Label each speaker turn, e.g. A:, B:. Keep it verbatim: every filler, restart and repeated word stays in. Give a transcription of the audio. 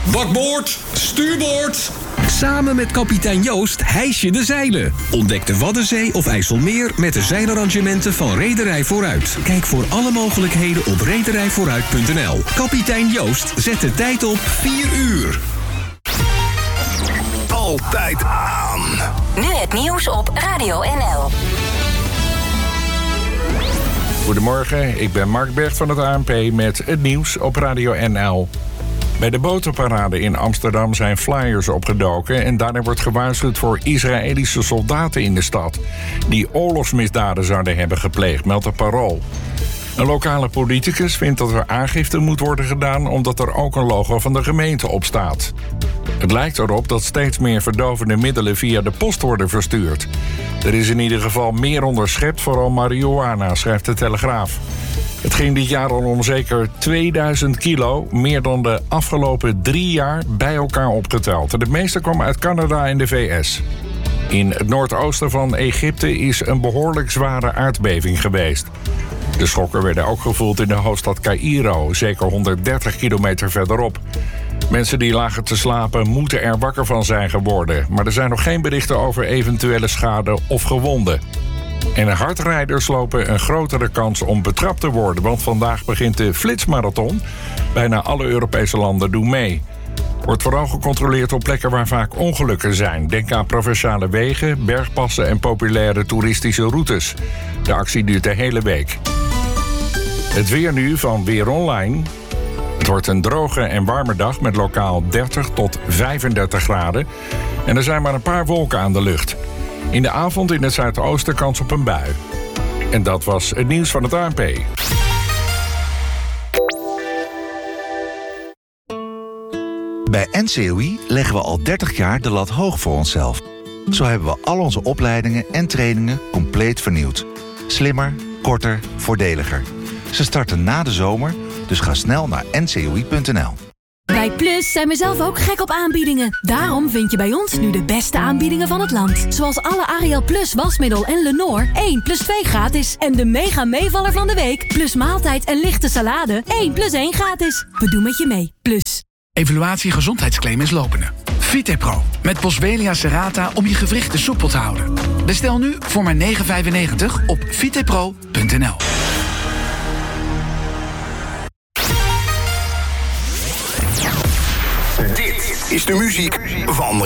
A: Bakboord, stuurboord.
B: Samen met kapitein Joost hijs je de zeilen. Ontdek de Waddenzee of IJsselmeer met de zeilarrangementen van Reederij Vooruit. Kijk voor alle mogelijkheden op rederij vooruit punt n l. Kapitein Joost zet de tijd op vier uur.
C: Altijd aan.
D: Nu het nieuws op Radio N L.
E: Goedemorgen, ik ben Mark Berg van het A N P met het nieuws op Radio N L. Bij de botenparade in Amsterdam zijn flyers opgedoken en daarin wordt gewaarschuwd voor Israëlische soldaten in de stad die oorlogsmisdaden zouden hebben gepleegd, meldt het Parool. Een lokale politicus vindt dat er aangifte moet worden gedaan omdat er ook een logo van de gemeente op staat. Het lijkt erop dat steeds meer verdovende middelen via de post worden verstuurd. Er is in ieder geval meer onderschept, vooral marihuana, schrijft de Telegraaf. Het ging dit jaar al om zeker tweeduizend kilo, meer dan de afgelopen drie jaar bij elkaar opgeteld. De meeste kwam uit Canada en de V S. In het noordoosten van Egypte is een behoorlijk zware aardbeving geweest. De schokken werden ook gevoeld in de hoofdstad Caïro, zeker honderddertig kilometer verderop. Mensen die lagen te slapen moeten er wakker van zijn geworden, maar er zijn nog geen berichten over eventuele schade of gewonden. En hardrijders lopen een grotere kans om betrapt te worden, want vandaag begint de flitsmarathon. Bijna alle Europese landen doen mee. Wordt vooral gecontroleerd op plekken waar vaak ongelukken zijn. Denk aan provinciale wegen, bergpassen en populaire toeristische routes. De actie duurt de hele week. Het weer nu van Weer Online. Het wordt een droge en warme dag met lokaal dertig tot vijfendertig graden. En er zijn maar een paar wolken aan de lucht. In de avond in het zuidoosten kans op een bui. En dat was het nieuws van het A N P.
F: Bij N C O I leggen we al dertig jaar de lat hoog voor onszelf. Zo hebben we al onze opleidingen en trainingen compleet vernieuwd. Slimmer, korter, voordeliger. Ze starten na de zomer, dus ga snel naar n c o i punt n l.
G: Bij Plus zijn we zelf ook gek op aanbiedingen. Daarom vind je bij ons nu de beste aanbiedingen van het land. Zoals alle Ariel Plus wasmiddel en Lenor één plus twee gratis. En de mega meevaller van de week plus maaltijd en lichte salade één plus één gratis. We doen met je mee. Plus.
H: Evaluatie gezondheidsclaim is lopende. Vitepro met Boswellia serrata om je gewrichten soepel te houden. Bestel nu voor maar negen vijfennegentig op vitepro punt n l.
C: Dit is de muziek van